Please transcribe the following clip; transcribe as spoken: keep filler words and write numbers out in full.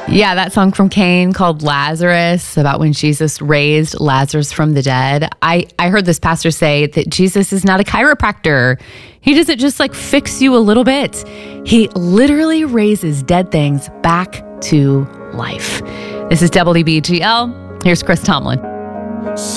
Yeah, that song from Cain called Lazarus, about when Jesus raised Lazarus from the dead. I, I heard this pastor say that Jesus is not a chiropractor. He doesn't just like fix you a little bit. He literally raises dead things back to life. This is W B G L. Here's Chris Tomlin.